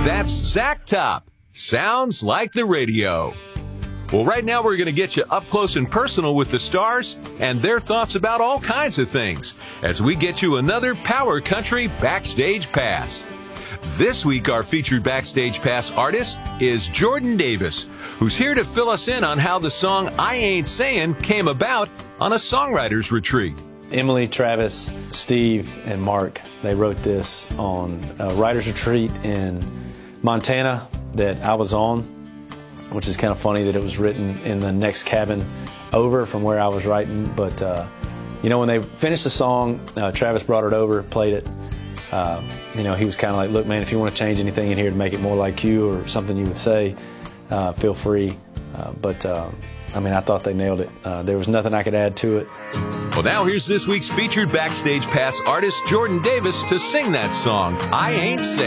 That's Zach Top. Sounds like the radio. Well, right now we're going to get you up close and personal with the stars and their thoughts about all kinds of things as we get you another Power Country Backstage Pass. This week, our featured Backstage Pass artist is Jordan Davis, who's here to fill us in on how the song I Ain't Sayin' came about on a songwriter's retreat. Emily, Travis, Steve, and Mark, they wrote this on a writer's retreat in Montana that I was on, which is kind of funny that it was written in the next cabin over from where I was writing. But, when they finished the song, Travis brought it over, played it. He was kind of like, look, man, if you want to change anything in here to make it more like you or something you would say, feel free. I thought they nailed it. There was nothing I could add to it. Well, now here's this week's featured Backstage Pass artist, Jordan Davis, to sing that song, I Ain't Sayin'.